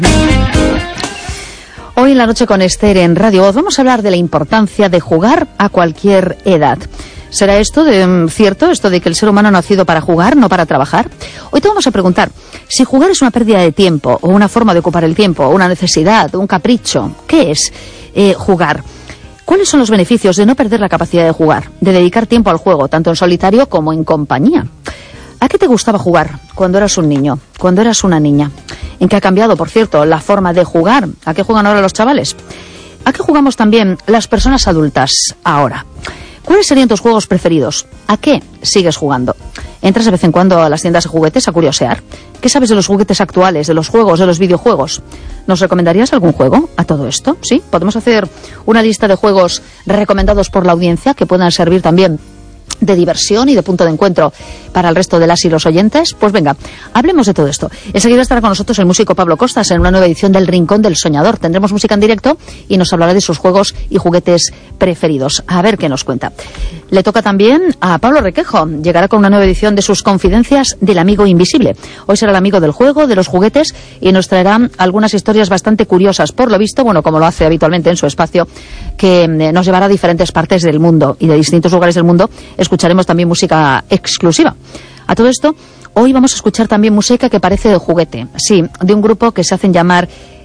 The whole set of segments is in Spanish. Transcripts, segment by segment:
Hoy en La Noche con Esther en Radio Voz vamos a hablar de la importancia de jugar a cualquier edad. ¿Será esto cierto, esto de que el ser humano ha nacido para jugar, no para trabajar? Hoy te vamos a preguntar si jugar es una pérdida de tiempo, o una forma de ocupar el tiempo, o una necesidad, o un capricho. ¿Qué es jugar? ¿Cuáles son los beneficios de no perder la capacidad de jugar, de dedicar tiempo al juego, tanto en solitario como en compañía? ¿A qué te gustaba jugar cuando eras un niño, cuando eras una niña? ¿En qué ha cambiado, por cierto, la forma de jugar? ¿A qué juegan ahora los chavales? ¿A qué jugamos también las personas adultas ahora? ¿Cuáles serían tus juegos preferidos? ¿A qué sigues jugando? ¿Entras de vez en cuando a las tiendas de juguetes a curiosear? ¿Qué sabes de los juguetes actuales, de los juegos, de los videojuegos? ¿Nos recomendarías algún juego a todo esto? ¿Sí? ¿Podemos hacer una lista de juegos recomendados por la audiencia que puedan servir también de diversión y de punto de encuentro para el resto de las y los oyentes? Pues venga, hablemos de todo esto. Enseguida estará con nosotros el músico Pablo Costas en una nueva edición del Rincón del Soñador. Tendremos música en directo y nos hablará de sus juegos y juguetes preferidos. A ver qué nos cuenta. Le toca también a Pablo Requejo. Llegará con una nueva edición de sus Confidencias del Amigo Invisible. Hoy será el amigo del juego, de los juguetes, y nos traerá algunas historias bastante curiosas, por lo visto, bueno, como lo hace habitualmente en su espacio, que nos llevará a diferentes partes del mundo y de distintos lugares del mundo. Escucharemos también música exclusiva. A todo esto, hoy vamos a escuchar también música que parece de juguete. Sí, de un grupo que se hacen llamar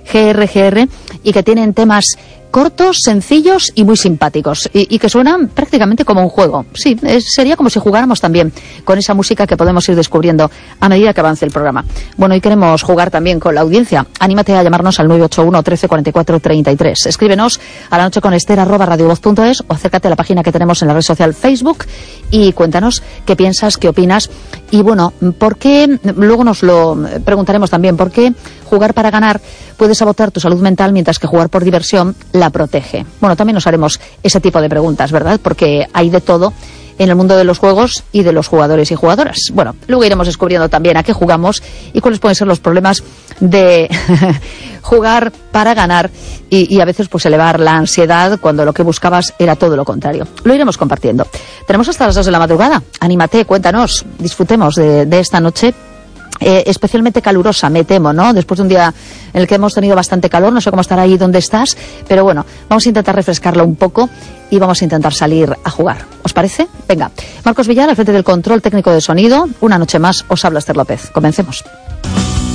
GRGR y que tienen temas cortos, sencillos y muy simpáticos y que suenan prácticamente como un juego. Sí, sería como si jugáramos también con esa música que podemos ir descubriendo a medida que avance el programa. Bueno, y queremos jugar también con la audiencia. Anímate a llamarnos al 981 13 44 33. Escríbenos a lanocheconester@radiovoz.es o acércate a la página que tenemos en la red social Facebook y cuéntanos qué piensas, qué opinas y bueno, ¿por qué? Luego nos lo preguntaremos también, ¿por qué jugar para ganar puede sabotear tu salud mental mientras que jugar por diversión la protege? Bueno, también nos haremos ese tipo de preguntas, ¿verdad? Porque hay de todo en el mundo de los juegos y de los jugadores y jugadoras. Bueno, luego iremos descubriendo también a qué jugamos y cuáles pueden ser los problemas de jugar para ganar y a veces pues elevar la ansiedad cuando lo que buscabas era todo lo contrario. Lo iremos compartiendo. Tenemos hasta las 2 de la madrugada. Anímate, cuéntanos, disfrutemos de esta noche especialmente calurosa, me temo, ¿no? Después de un día en el que hemos tenido bastante calor, no sé cómo estará ahí donde estás, pero bueno, vamos a intentar refrescarlo un poco y vamos a intentar salir a jugar. ¿Os parece? Venga, Marcos Villar al frente del control técnico de sonido. Una noche más os habla Esther López. Comencemos.